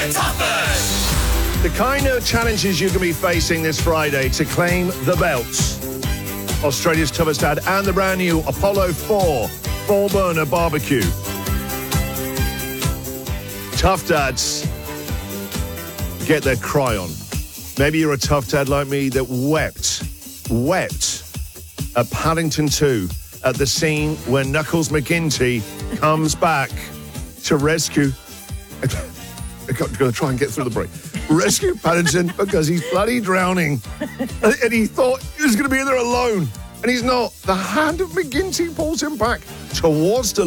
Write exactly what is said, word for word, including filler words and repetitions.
The kind of challenges you're going to be facing this Friday to claim the belts. Australia's toughest dad and the brand new Apollo four four burner barbecue. Tough dads get their cry on. Maybe you're a tough dad like me that wept, wept at Paddington two at the scene where Knuckles McGinty comes back to rescue. I've got to try and get through the break. Rescue Paddington because he's bloody drowning. And he thought he was going to be in there alone. And he's not. The hand of McGinty pulls him back towards the